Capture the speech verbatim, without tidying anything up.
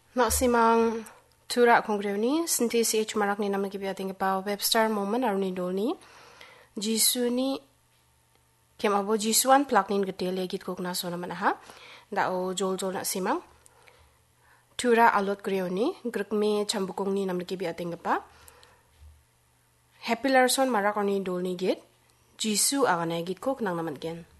Nak simang tura kongrevni senti si h marak ni namna kibi ating pa Webster moment aruni dolni Jisu ni kem abo Jisuan plaknin gede legit kok naso naman ha da o jol jol nak simang tura alot greoni grkme chambukong ni namna kibi ating pa Happy Larson marak aruni dolni git Jisu agana git kok nang naman gen